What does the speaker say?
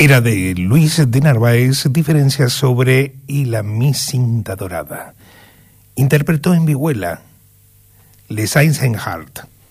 Era de Luis de Narváez, Diferencias sobre y la mi cinta dorada. Interpretó en vihuela Les Eisenhardt,